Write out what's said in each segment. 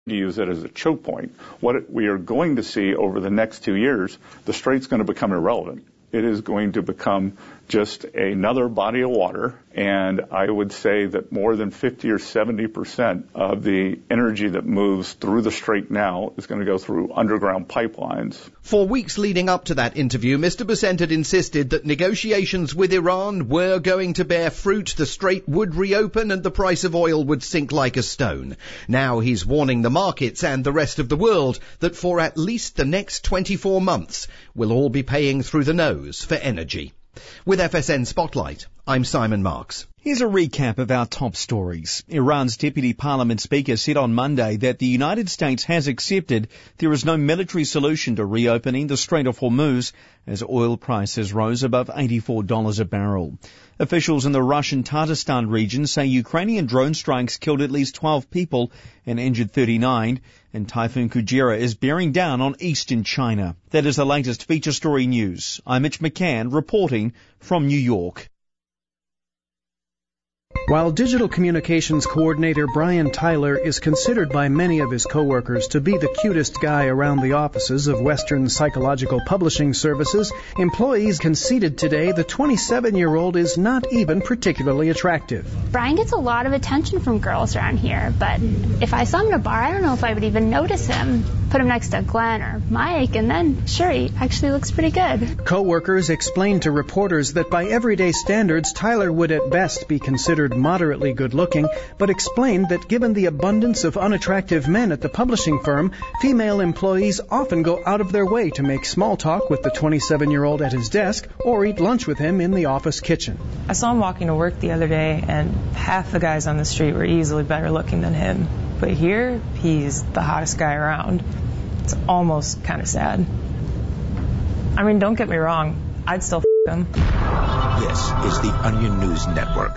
to use it as a choke point. What we are going to see over the next 2 years, the strait's going to become irrelevant. It is going to become just another body of water, and I would say that more than 50 or 70% of the energy that moves through the strait now is going to go through underground pipelines. For weeks leading up to that interview, Mr. Bessent had insisted that negotiations with Iran were going to bear fruit, the strait would reopen and the price of oil would sink like a stone. Now he's warning the markets and the rest of the world that for at least the next 24 months, we'll all be paying through the nose for energy. With FSN Spotlight, I'm Simon Marks. Here's a recap of our top stories. Iran's Deputy Parliament Speaker said on Monday that the United States has accepted there is no military solution to reopening the Strait of Hormuz as oil prices rose above $84 a barrel. Officials in the Russian Tatarstan region say Ukrainian drone strikes killed at least 12 people and injured 39, and Typhoon Kujira is bearing down on eastern China. That is the latest feature story news. I'm Mitch McCann reporting from New York. While digital communications coordinator Brian Tyler is considered by many of his coworkers to be the cutest guy around the offices of Western Psychological Publishing Services, employees conceded today the 27-year-old is not even particularly attractive. Brian gets a lot of attention from girls around here, but if I saw him in a bar, I don't know if I would even notice him. Put him next to Glenn or Mike, and then, sure, he actually looks pretty good. Coworkers explained to reporters that by everyday standards, Tyler would at best be considered moderately good-looking, but explained that given the abundance of unattractive men at the publishing firm, female employees often go out of their way to make small talk with the 27-year-old at his desk or eat lunch with him in the office kitchen. I saw him walking to work the other day, and half the guys on the street were easily better looking than him. But here, he's the hottest guy around. It's almost kind of sad. I mean, don't get me wrong, I'd still him. This is the Onion News Network.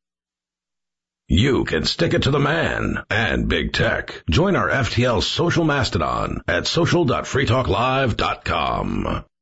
You can stick it to the man and big tech. Join our FTL social mastodon at social.freetalklive.com.